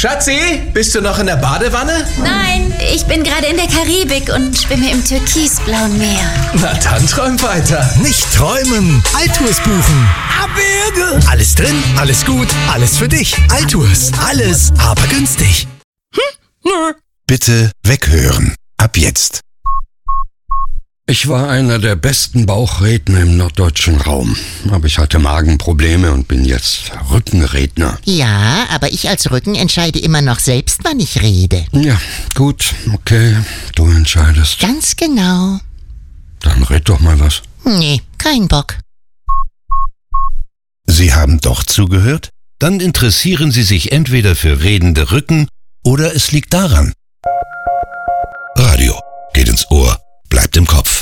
Schatzi, bist du noch in der Badewanne? Nein, ich bin gerade in der Karibik und schwimme im türkisblauen Meer. Na dann träum weiter. Nicht träumen, Altours buchen. Abwürge. Alles drin, alles gut, alles für dich. Altours, alles, aber günstig. Nö. Bitte weghören. Ab jetzt. Ich war einer der besten Bauchredner im norddeutschen Raum. Aber ich hatte Magenprobleme und bin jetzt Rückenredner. Ja, aber ich als Rücken entscheide immer noch selbst, wann ich rede. Ja, gut, okay, du entscheidest. Ganz genau. Dann red doch mal was. Nee, kein Bock. Sie haben doch zugehört? Dann interessieren Sie sich entweder für redende Rücken oder es liegt daran. Radio geht ins Ohr, bleibt im Kopf.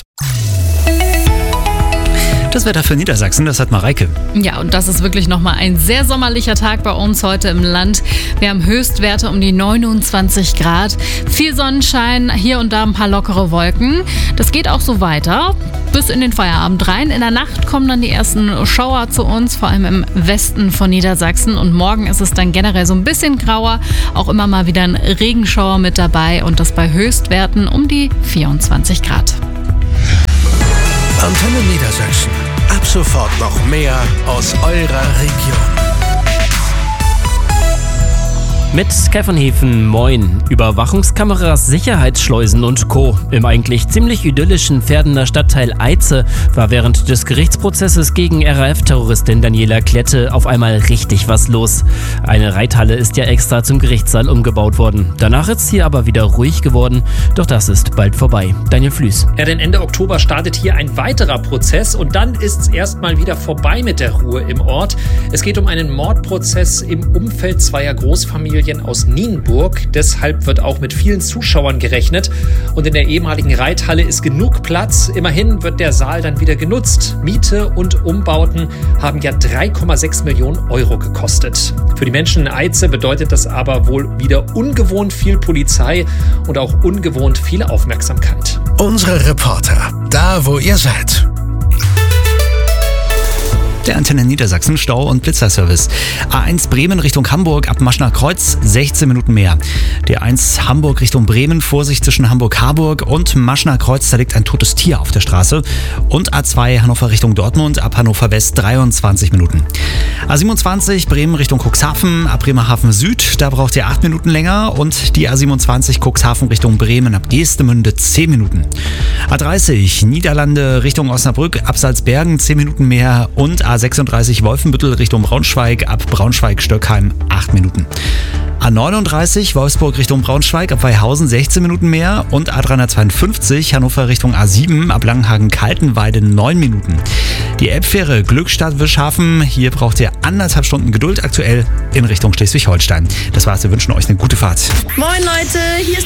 Das Wetter für Niedersachsen, das hat Mareike. Ja, und das ist wirklich nochmal ein sehr sommerlicher Tag bei uns heute im Land. Wir haben Höchstwerte um die 29 Grad. Viel Sonnenschein, hier und da ein paar lockere Wolken. Das geht auch so weiter bis in den Feierabend rein. In der Nacht kommen dann die ersten Schauer zu uns, vor allem im Westen von Niedersachsen. Und morgen ist es dann generell so ein bisschen grauer. Auch immer mal wieder ein Regenschauer mit dabei und das bei Höchstwerten um die 24 Grad. Antenne Niedersachsen. Ab sofort noch mehr aus eurer Region. Mit Kevin Hefen, moin. Überwachungskameras, Sicherheitsschleusen und Co. Im eigentlich ziemlich idyllischen Verdener Stadtteil Eize war während des Gerichtsprozesses gegen RAF-Terroristin Daniela Klette auf einmal richtig was los. Eine Reithalle ist ja extra zum Gerichtssaal umgebaut worden. Danach ist hier aber wieder ruhig geworden, doch das ist bald vorbei. Daniel Flüß. Ja, denn Ende Oktober startet hier ein weiterer Prozess und dann ist es erstmal wieder vorbei mit der Ruhe im Ort. Es geht um einen Mordprozess im Umfeld zweier Großfamilien aus Nienburg. Deshalb wird auch mit vielen Zuschauern gerechnet. Und in der ehemaligen Reithalle ist genug Platz. Immerhin wird der Saal dann wieder genutzt. Miete und Umbauten haben ja 3,6 Millionen Euro gekostet. Für die Menschen in Eize bedeutet das aber wohl wieder ungewohnt viel Polizei und auch ungewohnt viel Aufmerksamkeit. Unsere Reporter, da wo ihr seid. Der Antenne Niedersachsen Stau- und Blitzerservice. A1 Bremen Richtung Hamburg ab Maschner Kreuz 16 Minuten mehr. Der A1 Hamburg Richtung Bremen, Vorsicht zwischen Hamburg-Harburg und Maschner Kreuz, da liegt ein totes Tier auf der Straße. Und A2 Hannover Richtung Dortmund ab Hannover West 23 Minuten. A27 Bremen Richtung Cuxhaven ab Bremerhaven Süd, da braucht ihr 8 Minuten länger. Und die A27 Cuxhaven Richtung Bremen ab Geestemünde 10 Minuten. A30 Niederlande Richtung Osnabrück ab Salzbergen 10 Minuten mehr. Und A36 Wolfenbüttel Richtung Braunschweig ab Braunschweig-Stöckheim 8 Minuten. A39 Wolfsburg Richtung Braunschweig ab Weihausen 16 Minuten mehr und A352 Hannover Richtung A7 ab Langenhagen-Kaltenweide 9 Minuten. Die Elbfähre Glückstadt-Wischhafen, hier braucht ihr 1,5 Stunden Geduld aktuell in Richtung Schleswig-Holstein. Das war's, wir wünschen euch eine gute Fahrt. Moin Leute, hier ist